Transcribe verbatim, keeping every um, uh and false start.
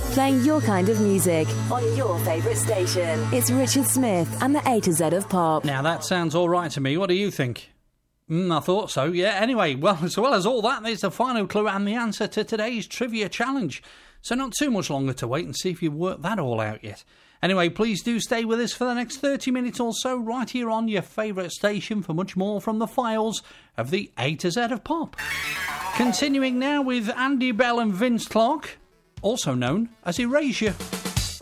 Playing your kind of music on your favourite station. It's Richard Smith and the A to Z of Pop. Now that sounds all right to me. What do you think? Mm, I thought so, yeah. Anyway, well, as well as all that, there's the final clue and the answer to today's trivia challenge. So not too much longer to wait and see if you've worked that all out yet. Anyway, please do stay with us for the next thirty minutes or so right here on your favourite station for much more from the files of the A to Z of Pop. Continuing now with Andy Bell and Vince Clarke, also known as Erasure.